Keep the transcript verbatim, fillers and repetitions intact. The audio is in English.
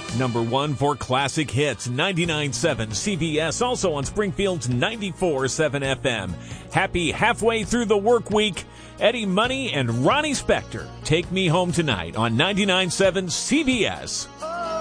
Number one for classic hits, ninety-nine point seven C B S, also on Springfield's ninety-four point seven F M. Happy halfway through the work week. Eddie Money and Ronnie Spector, Take Me Home Tonight on ninety-nine point seven C B S.